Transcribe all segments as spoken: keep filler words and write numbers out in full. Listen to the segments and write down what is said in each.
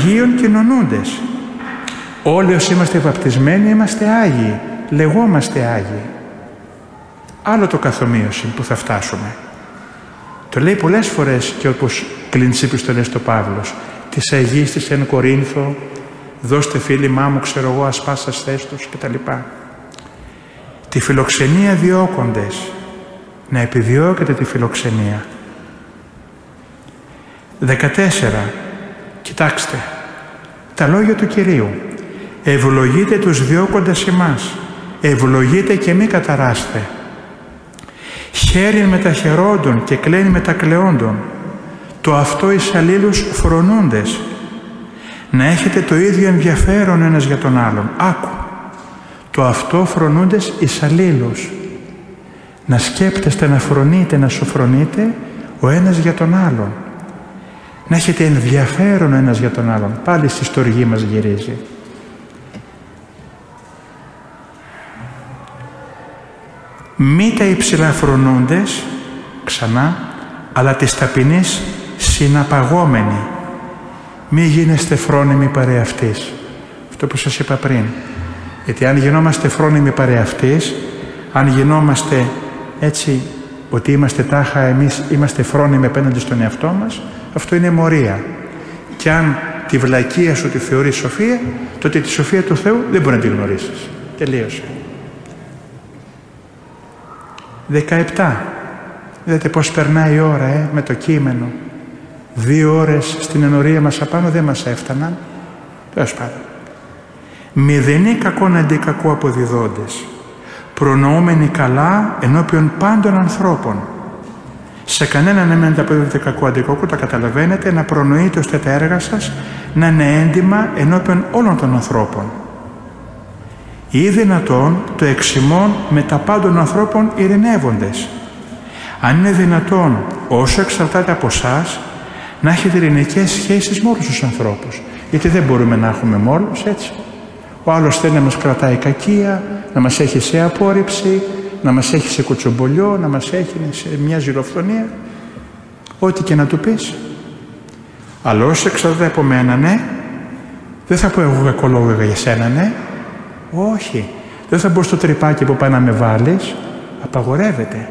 Αγίων κοινωνούντες. Όλοι όσοι είμαστε βαπτισμένοι είμαστε Άγιοι, λεγόμαστε Άγιοι. Άλλο το καθομοίωση που θα φτάσουμε. Το λέει πολλές φορές και όπως κλείνει τις επιστολές το Παύλος. Της Αγίας της εν Κορίνθο, δώστε φίλημά μου, ξέρω εγώ, ασπάσας θέστος κτλ. Τη φιλοξενία διώκοντες. Να επιδιώκετε τη φιλοξενία. δεκατέσσερα. Κοιτάξτε. Τα λόγια του Κυρίου. Ευλογείτε τους διώκοντες εμάς. Ευλογείτε και μη καταράστε. Χέριν με τα χερόντων και κλαίνει με τα κλεόντων. Το αυτό εις αλλήλους φρονούντες. Να έχετε το ίδιο ενδιαφέρον ένας για τον άλλον. Άκου. Το αυτό φρονούντες εις αλλήλους. Να σκέπτεστε, να φρονείτε, να σοφρονείτε ο ένας για τον άλλον. Να έχετε ενδιαφέρον ο ένας για τον άλλον. Πάλι στη στοργή μας γυρίζει. Μη τα υψηλά φρονούντες, ξανά, αλλά της ταπεινής συναπαγόμενοι. Μη γίνεστε φρόνιμοι παρεαυτής. Αυτό που σας είπα πριν. Γιατί αν γινόμαστε φρόνιμοι παρεαυτής, αν γινόμαστε έτσι ότι είμαστε τάχα εμείς, είμαστε φρόνιμοι απέναντι στον εαυτό μας, αυτό είναι μορία. Και αν τη βλακεία σου τη θεωρείς σοφία, τότε τη σοφία του Θεού δεν μπορεί να τη γνωρίσεις. Τελείωσε. δεκαεπτά. Είδατε πώς περνάει η ώρα, ε, με το κείμενο. Δύο ώρες στην ενορία μας απάνω δεν μας έφταναν. Τέλος πάντων. Μηδενή κακόν αντί κακό αποδιδόντες. Προνοούμενοι καλά ενώπιον πάντων ανθρώπων. Σε κανέναν εμένα τα αποδίδετε κακό αντί κακό, τα καταλαβαίνετε, να προνοείτε ώστε τα έργα σας να είναι έντιμα ενώπιον όλων των ανθρώπων. Ή δυνατόν το εξημών με τα πάντων ανθρώπων ειρηνεύοντες. Αν είναι δυνατόν, όσο εξαρτάται από εσάς, να έχετε ειρηνικές σχέσεις με όλους τους ανθρώπους. Γιατί δεν μπορούμε να έχουμε με όλους, έτσι. Ο άλλος θέλει να μας κρατάει κακία, να μας έχει σε απόρριψη, να μας έχει σε κουτσομπολιό, να μας έχει σε μια ζηλοφθονία. Ό,τι και να του πεις. Αλλά όσο εξαρτάται από μένα, ναι, δεν θα πω εγώ κακολόγο για σένα, ναι. Όχι. Δεν θα μπω στο τρυπάκι που πάει να με βάλεις. Απαγορεύεται.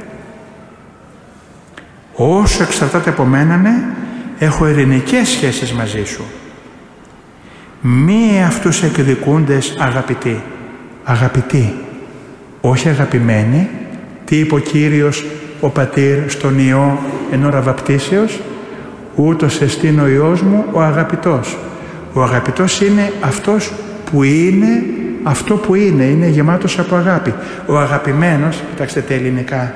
Όσο εξαρτάται από μένα, ναι, έχω ειρηνικές σχέσεις μαζί σου. Μη αυτούς εκδικούντες αγαπητοί. Αγαπητοί. Όχι αγαπημένοι. Τι είπε ο Κύριος ο Πατήρ στον Υιό εν ώρα βαπτίσεως? Ούτως εστίν ο Υιός μου ο αγαπητός. Ο αγαπητός είναι αυτός που είναι αυτό που είναι. Είναι γεμάτος από αγάπη. Ο αγαπημένος, κοιτάξτε τα ελληνικά.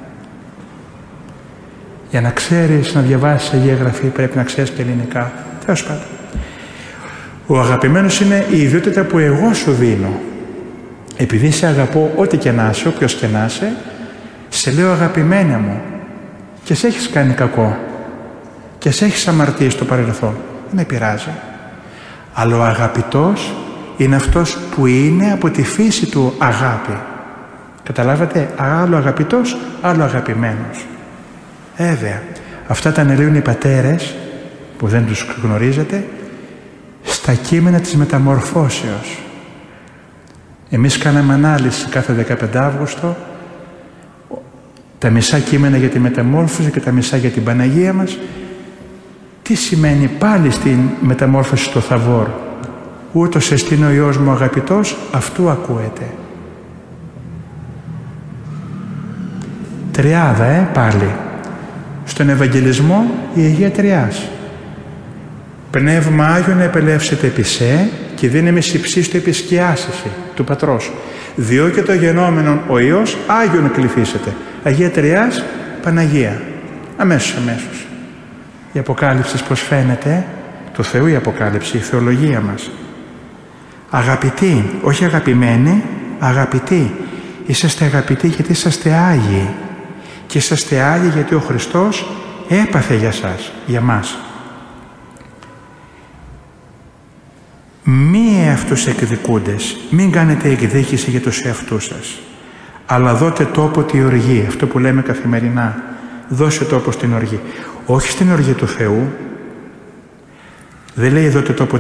Για να ξέρεις να διαβάσεις Αγία Γραφή πρέπει να ξέρεις και ελληνικά. Τέλος πάντων. Ο αγαπημένος είναι η ιδιότητα που εγώ σου δίνω. Επειδή σε αγαπώ ό,τι και να είσαι, όποιος και να είσαι, σε λέω αγαπημένα μου και σε έχεις κάνει κακό και σε έχεις αμαρτίες στο παρελθόν. Δεν με πειράζει. Αλλά ο αγαπητός είναι αυτός που είναι από τη φύση του αγάπη. Καταλάβατε, άλλο αγαπητός, άλλο αγαπημένος. Βέβαια, αυτά τα αναλύουν οι πατέρες που δεν τους γνωρίζετε στα κείμενα της μεταμορφώσεως. Εμείς κάναμε ανάλυση κάθε δεκαπέντε Αύγουστο, τα μισά κείμενα για τη μεταμόρφωση και τα μισά για την Παναγία μας. Τι σημαίνει πάλι στην μεταμόρφωση στο Θαβόρ? Ούτως εστίν ο Υιός μου αγαπητός, αυτού ακούεται. Τριάδα, ε, πάλι. Στον Ευαγγελισμό η Αγία Τριάς. Πνεύμα Άγιον επελεύσετε επί σε και δίνεμις υψίστο επισκιάσιση του Πατρός. Διό και το γενόμενον ο Υιός Άγιον κληθήσετε. Αγία Τριάς, Παναγία. Αμέσως, αμέσως. Η Αποκάλυψη πώς φαίνεται, του Θεού η Αποκάλυψη, η θεολογία μας. Αγαπητοί, όχι αγαπημένοι, αγαπητοί. Είσαστε αγαπητοί γιατί είσαστε Άγιοι. Και είσαστε Άγιοι γιατί ο Χριστός έπαθε για σας, για μας. Μη εαυτούς εκδικούντες, μην κάνετε εκδίκηση για τους εαυτούς σας. Αλλά δώτε τόπο τη οργή, αυτό που λέμε καθημερινά. Δώσε τόπο στην οργή. Όχι στην οργή του Θεού. Δεν λέει δώτε τόπο